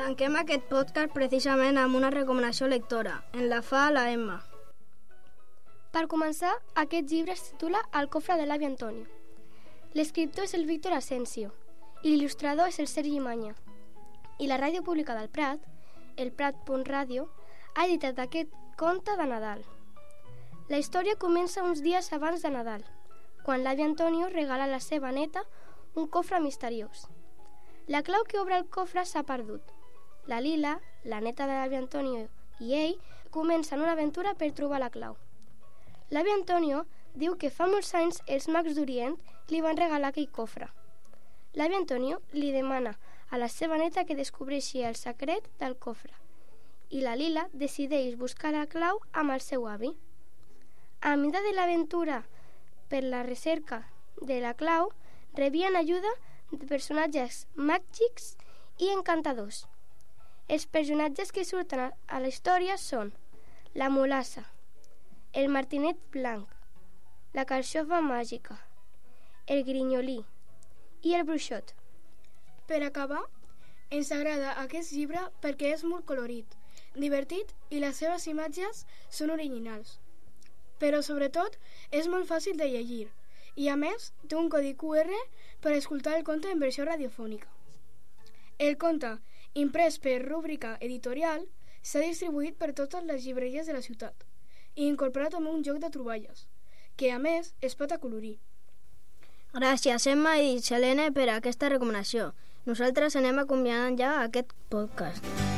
Tanquem aquest podcast precisament amb una recomanació lectora. En la fa la Emma. Per començar, aquest llibre es titula El cofre de l'avi Antonio. L'escriptor és el Víctor Asensio i l'il·lustrador és el Sergi Manya. I la Ràdio Pública del Prat, el Prat.ràdio, ha editat aquest conte de Nadal. La història comença uns dies abans de Nadal, quan l'avi Antonio regala a la seva neta un cofre misteriós. La clau que obre el cofre s'ha perdut. La Lila, la neta de l'avi Antonio, i ell comencen una aventura per trobar la clau. L'avi Antonio diu que fa molts anys els mags d'Orient li van regalar aquell cofre. L'avi Antonio li demana a la seva neta que descobreixi el secret del cofre i la Lila decideix buscar la clau amb el seu avi. A mida de l'aventura per la recerca de la clau, rebien ajuda de personatges màgics i encantadors. Els personatges que surten a la història són la Molassa, el Martinet Blanc, la Carxofa Màgica, el Grinyolí i el Bruixot. Per acabar, ens agrada aquest llibre perquè és molt colorit, divertit i les seves imatges són originals. Però sobretot és molt fàcil de llegir i a més té un codi QR per escoltar el conte en versió radiofònica. El conte, imprès per Rúbrica Editorial, s'ha distribuït per totes les llibreries de la ciutat i incorporat amb un joc de troballes, que a més es pot acolorir. Gràcies, Emma i Selene, per aquesta recomanació. Nosaltres anem acomiadant ja aquest podcast.